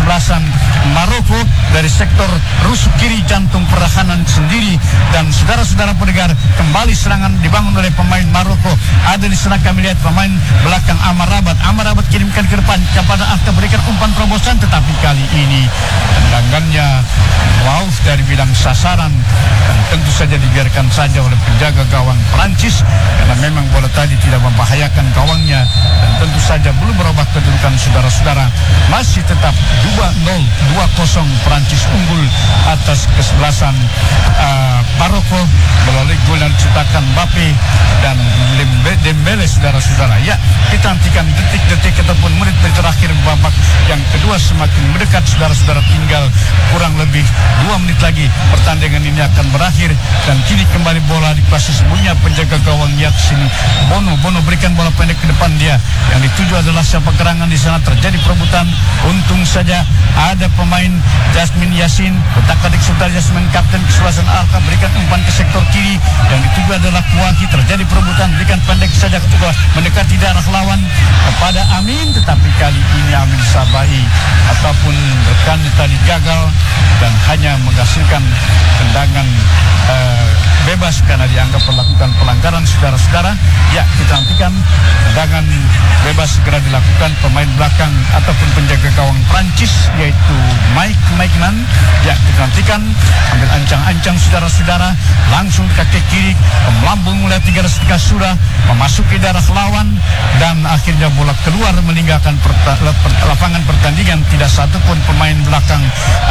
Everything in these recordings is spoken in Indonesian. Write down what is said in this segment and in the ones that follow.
kesebelasan Maroko dari sektor rusuk kiri jantung pertahanan sendiri. Dan saudara-saudara pendengar, kembali serangan dibangun oleh pemain Maroko. Ada di sana kami lihat pemain belakang Amrabat kirimkan ke depan kepada Arta, berikan umpan terobosan, tetapi kali ini tendangannya jauh dari bidang sasaran dan tentu saja dibiarkan saja oleh penjaga gawang Prancis karena memang bola tadi tidak membahayakan gawangnya. Dan tentu saja belum berubah kedudukan saudara-saudara, masih tetap 2-0, 2-0 Prancis unggul atas kesebelasan Maroko melalui gol yang diciptakan Mbappe dan Dembele. Saudara-saudara, ya kita nantikan detik-detik ataupun menit-menit terakhir babak yang kedua semakin mendekat. Saudara-saudara, tinggal kurang lebih 2 menit lagi pertandingan ini akan berakhir. Dan kini kembali bola dikuasai sembunyi penjaga gawang Yatsin Bono berikan bola pendek ke depan dia, yang dituju adalah siapa gerangan di sana. Terjadi perebutan, untung saja ada pemain Jasmine Yasin, kotak-katik sebentar Jasmine kapten kesebelasan Arka, berikan umpan ke sektor kiri, yang dituju adalah Kuahi. Terjadi perebutan, berikan pendek saja ketika mendekati darah lawan kepada Amin, tetapi kali ini Amin Sabai ataupun rekannya tadi gagal dan hanya menghasilkan tendangan bebas karena dianggap melakukan pelanggaran. Saudara-saudara, ya kita nantikan tendangan bebas segera dilakukan pemain belakang ataupun penjaga gawang Prancis yaitu Mike Maignan. Ya kita nantikan ambil ancang-ancang saudara-saudara, langsung kaki kiri melambung mulai 3 surah memasuki darah lawan dan akhirnya bola keluar meninggalkan lapangan pertandingan. Tidak satu pun pemain belakang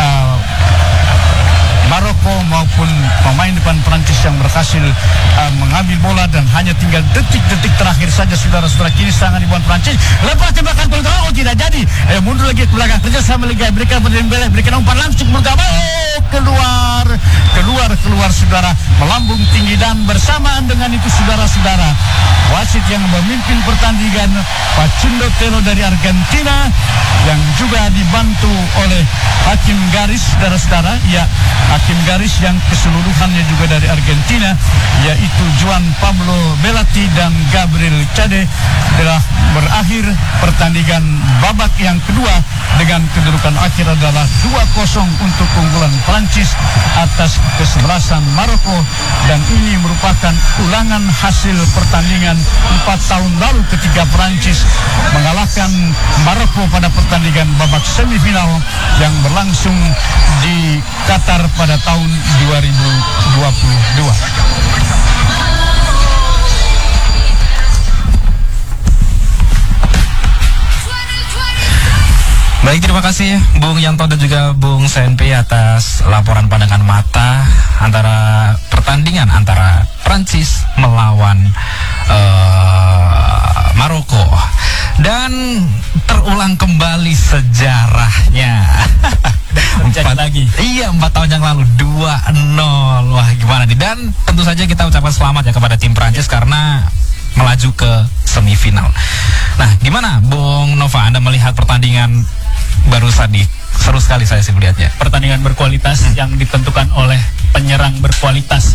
Maroko maupun pemain depan Prancis yang berhasil mengambil bola, dan hanya tinggal detik-detik terakhir saja saudara-saudara. Kini serangan dibuat Prancis, lepas tembakan peluang, oh tidak jadi, mundur lagi ke belakang, kerja sama Liga, berikan pada Dembele, berikan umpan langsung ke keluar saudara, melambung tinggi. Dan bersamaan dengan itu saudara-saudara, wasit yang memimpin pertandingan Facundo Telo dari Argentina yang juga dibantu oleh hakim garis saudara-saudara, ya hakim garis yang keseluruhannya juga dari Argentina, yaitu Juan Pablo Belatti dan Gabriel Cade, telah berakhir pertandingan babak yang kedua dengan kedudukan akhir adalah 2-0 untuk keunggulan Prancis atas kesebelasan Maroko. Dan ini merupakan ulangan hasil pertandingan 4 tahun lalu ketika Prancis mengalahkan Maroko pada pertandingan babak semifinal yang berlangsung di Qatar pada tahun 2022. Baik, terima kasih Bung Yanto dan juga Bung Senpi atas laporan pandangan mata antara pertandingan antara Prancis melawan Maroko. Dan terulang kembali sejarahnya. 4 tahun yang lalu 2-0. Wah, gimana nih? Dan tentu saja kita ucapkan selamat ya kepada tim Prancis karena melaju ke semifinal. Nah, gimana Bung Nova, Anda melihat pertandingan barusan nih? Seru sekali saya sih melihatnya. Pertandingan berkualitas yang ditentukan oleh penyerang berkualitas